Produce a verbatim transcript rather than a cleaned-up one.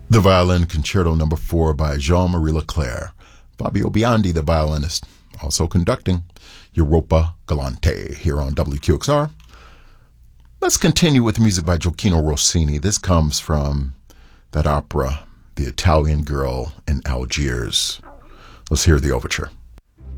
The Violin Concerto Number four by Jean-Marie Leclerc. Fabio Biondi, the violinist, also conducting Europa Galante here on W Q X R. Let's continue with music by Gioachino Rossini. This comes from that opera, The Italian Girl in Algiers. Let's hear the overture.